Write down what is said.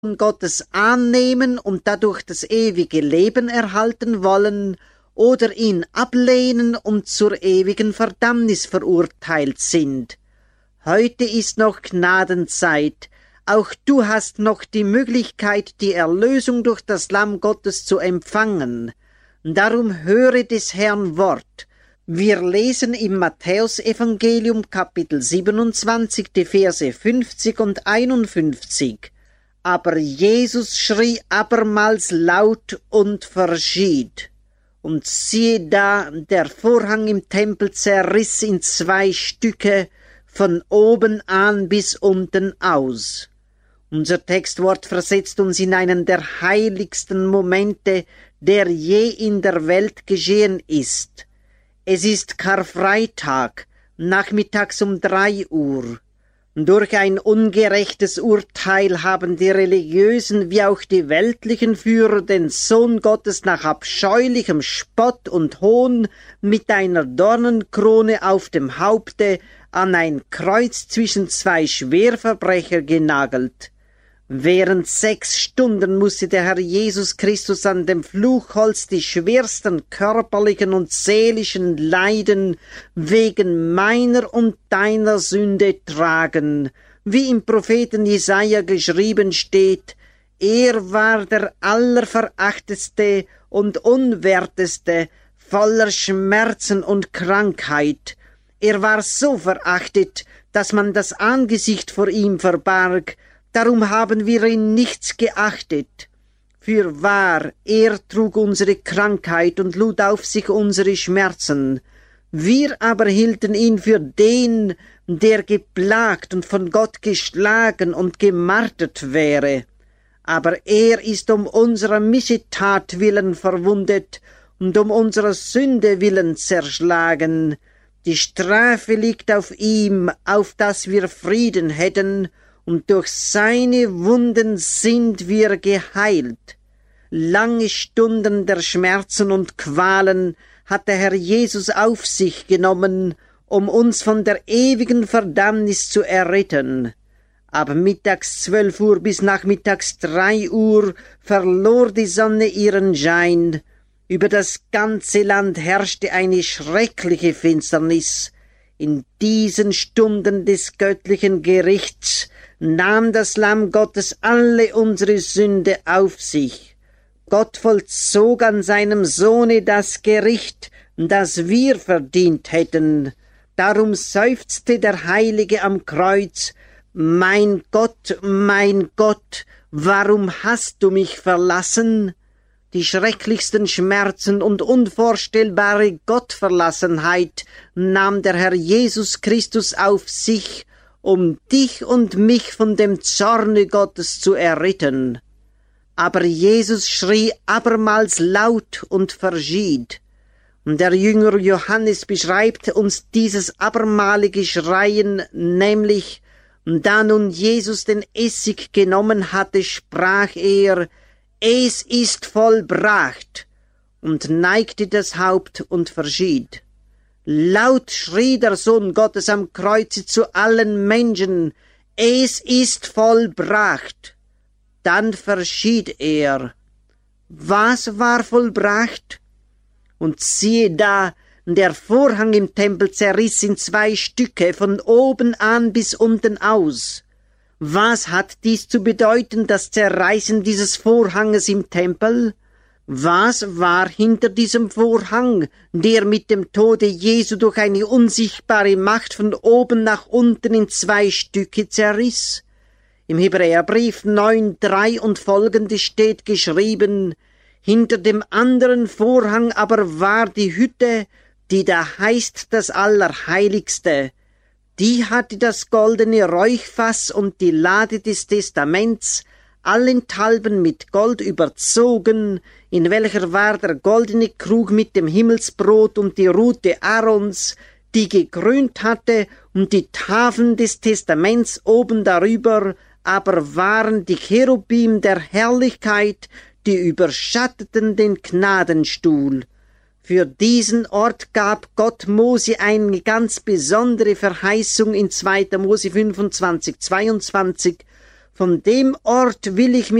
Gottes annehmen und dadurch das ewige Leben erhalten wollen oder ihn ablehnen und zur ewigen Verdammnis verurteilt sind. Heute ist noch Gnadenzeit. Auch du hast noch die Möglichkeit, die Erlösung durch das Lamm Gottes zu empfangen. Darum höre des Herrn Wort. Wir lesen im Matthäusevangelium Kapitel 27, die Verse 50 und 51. Aber Jesus schrie abermals laut und verschied. Und siehe da, der Vorhang im Tempel zerriss in 2 Stücke, von oben an bis unten aus. Unser Textwort versetzt uns in einen der heiligsten Momente, der je in der Welt geschehen ist. Es ist Karfreitag, nachmittags um 3 Uhr. Durch ein ungerechtes Urteil haben die religiösen wie auch die weltlichen Führer den Sohn Gottes nach abscheulichem Spott und Hohn mit einer Dornenkrone auf dem Haupte an ein Kreuz zwischen 2 Schwerverbrecher genagelt. Während 6 Stunden musste der Herr Jesus Christus an dem Fluchholz die schwersten körperlichen und seelischen Leiden wegen meiner und deiner Sünde tragen. Wie im Propheten Jesaja geschrieben steht, er war der allerverachtetste und unwerteste, voller Schmerzen und Krankheit. Er war so verachtet, dass man das Angesicht vor ihm verbarg. Darum haben wir ihn nichts geachtet. Fürwahr, er trug unsere Krankheit und lud auf sich unsere Schmerzen. Wir aber hielten ihn für den, der geplagt und von Gott geschlagen und gemartert wäre. Aber er ist um unserer Missetat willen verwundet und um unserer Sünde willen zerschlagen. Die Strafe liegt auf ihm, auf dass wir Frieden hätten, und durch seine Wunden sind wir geheilt. Lange Stunden der Schmerzen und Qualen hat der Herr Jesus auf sich genommen, um uns von der ewigen Verdammnis zu erretten. Ab mittags 12 Uhr bis nachmittags 3 Uhr verlor die Sonne ihren Schein. Über das ganze Land herrschte eine schreckliche Finsternis. In diesen Stunden des göttlichen Gerichts nahm das Lamm Gottes alle unsere Sünde auf sich. Gott vollzog an seinem Sohne das Gericht, das wir verdient hätten. Darum seufzte der Heilige am Kreuz, mein Gott, warum hast du mich verlassen? Die schrecklichsten Schmerzen und unvorstellbare Gottverlassenheit nahm der Herr Jesus Christus auf sich, um dich und mich von dem Zorne Gottes zu erretten. Aber Jesus schrie abermals laut und verschied. Und der Jünger Johannes beschreibt uns dieses abermalige Schreien, nämlich, da nun Jesus den Essig genommen hatte, sprach er, es ist vollbracht, und neigte das Haupt und verschied. Laut schrie der Sohn Gottes am Kreuze zu allen Menschen, es ist vollbracht. Dann verschied er. Was war vollbracht? Und siehe da, der Vorhang im Tempel zerriss in 2 Stücke, von oben an bis unten aus. Was hat dies zu bedeuten, das Zerreißen dieses Vorhanges im Tempel? Was war hinter diesem Vorhang, der mit dem Tode Jesu durch eine unsichtbare Macht von oben nach unten in 2 Stücke zerriss? Im Hebräerbrief 9,3 und folgende steht geschrieben, hinter dem anderen Vorhang aber war die Hütte, die da heißt das Allerheiligste. Die hatte das goldene Räuchfass und die Lade des Testaments, allenthalben mit Gold überzogen, in welcher war der goldene Krug mit dem Himmelsbrot und die Rute Aarons, die gekrönt hatte, und die Tafeln des Testaments oben darüber, aber waren die Cherubim der Herrlichkeit, die überschatteten den Gnadenstuhl. Für diesen Ort gab Gott Mose eine ganz besondere Verheißung in 2. Mose 25, 22, Von dem Ort will ich